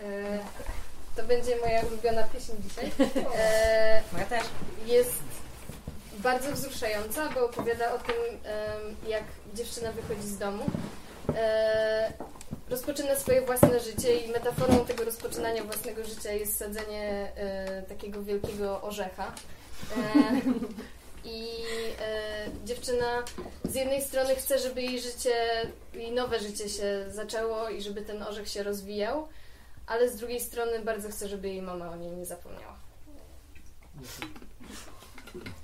To będzie moja ulubiona pieśń dzisiaj. Moja też. Jest bardzo wzruszająca, bo opowiada o tym, jak dziewczyna wychodzi z domu. Rozpoczyna swoje własne życie i metaforą tego rozpoczynania własnego życia jest sadzenie takiego wielkiego orzecha. I dziewczyna z jednej strony chce, żeby jej nowe życie się zaczęło i żeby ten orzech się rozwijał, ale z drugiej strony bardzo chce, żeby jej mama o niej nie zapomniała.